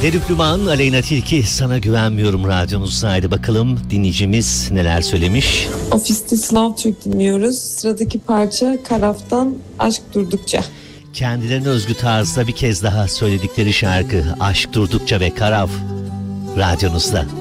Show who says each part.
Speaker 1: Derüplüman, Aleyna Tilki, Sana Güvenmiyorum radyonuzdaydı. Bakalım dinleyicimiz neler söylemiş.
Speaker 2: Ofiste Sınav Türk dinliyoruz. Sıradaki parça Karaf'tan Aşk Durdukça.
Speaker 1: Kendilerine özgü tarzda bir kez daha söyledikleri şarkı Aşk Durdukça ve Karaf radyonuzda.